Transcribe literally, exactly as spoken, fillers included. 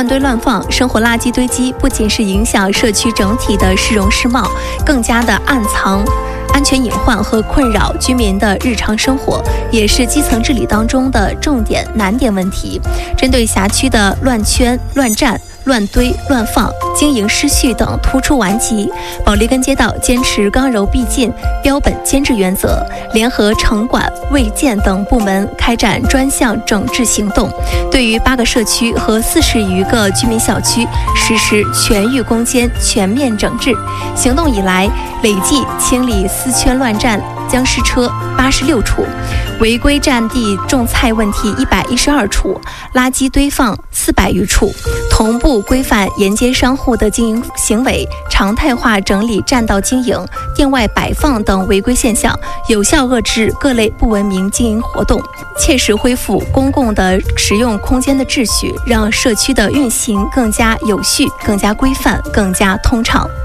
乱堆乱放，生活垃圾堆积不仅是影响社区整体的市容市貌，更加的暗藏安全隐患和困扰居民的日常生活，也是基层治理当中的重点难点问题。针对辖区的乱圈、乱占、乱堆、乱放、经营失序等突出顽疾，保利根街道坚持刚柔并进、标本兼治原则，联合城管、卫健等部门开展专项整治行动，对于八个社区和四十余个居民小区实施全域攻坚、全面整治。行动以来，累计清理私圈乱占、僵尸车八十六处，违规占地种菜问题一百一十二处，垃圾堆放四百余处，同步规范沿街商户的经营行为，常态化整理占道经营、店外摆放等违规现象，有效遏制各类不文明经营活动，切实恢复公共的使用空间的秩序，让社区的运行更加有序、更加规范、更加通畅。